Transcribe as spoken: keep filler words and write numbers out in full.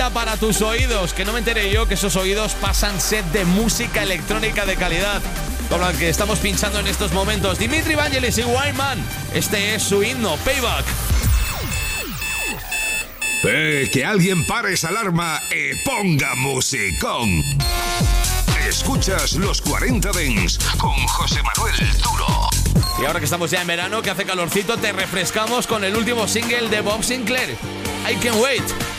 para tus oídos, que no me enteré yo que esos oídos pasan set de música electrónica de calidad, con la que estamos pinchando en estos momentos. Dimitri Vangelis y Wildman, este es su himno, Payback. Eh, que alguien pare esa alarma y ponga musicón. Escuchas los cuarenta Dance con José Manuel Duro. Y ahora que estamos ya en verano, que hace calorcito, te refrescamos con el último single de Bob Sinclair, I Can't Wait.